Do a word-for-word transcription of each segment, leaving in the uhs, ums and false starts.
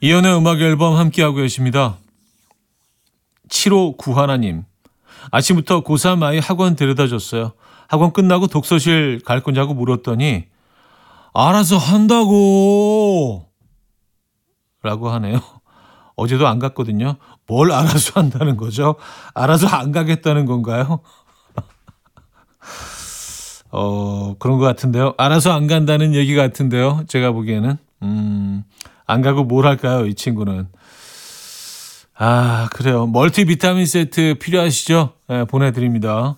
이연의 음악 앨범 함께하고 계십니다. 칠오구일 님. 아침부터 고삼 아이 학원 데려다줬어요. 학원 끝나고 독서실 갈 거냐고 물었더니 알아서 한다고 라고 하네요. 어제도 안 갔거든요. 뭘 알아서 한다는 거죠? 알아서 안 가겠다는 건가요? 어, 그런 것 같은데요. 알아서 안 간다는 얘기 같은데요. 제가 보기에는. 음, 안 가고 뭘 할까요? 이 친구는. 아, 그래요. 멀티비타민 세트 필요하시죠? 네, 보내드립니다.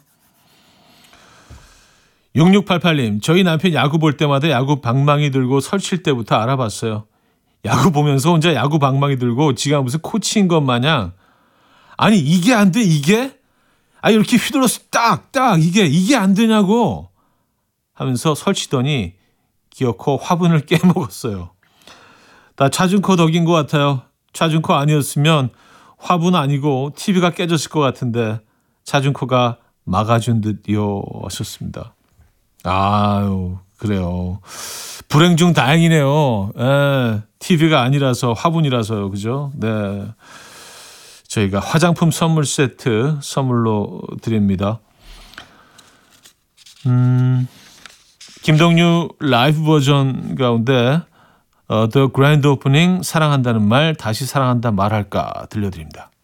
육육팔팔 님. 저희 남편 야구 볼 때마다 야구 방망이 들고 설칠 때부터 알아봤어요. 야구 보면서 혼자 야구 방망이 들고 지가 무슨 코치인 것 마냥 아니 이게 안 돼 이게? 아니 이렇게 휘둘러서 딱딱 이게 이게 안 되냐고 하면서 설치더니 기어코 화분을 깨먹었어요. 나 차준코 덕인 것 같아요. 차준코 아니었으면 화분 아니고 티비가 깨졌을 것 같은데 차준코가 막아준 듯요 하셨습니다. 아유 그래요. 불행 중 다행이네요. 에, 티비가 아니라서 화분이라서요. 그죠? 네. 저희가 화장품 선물 세트 선물로 드립니다. 음, 김동유 라이브 버전 가운데 어, The Grand Opening 사랑한다는 말 다시 사랑한다 말할까 들려드립니다.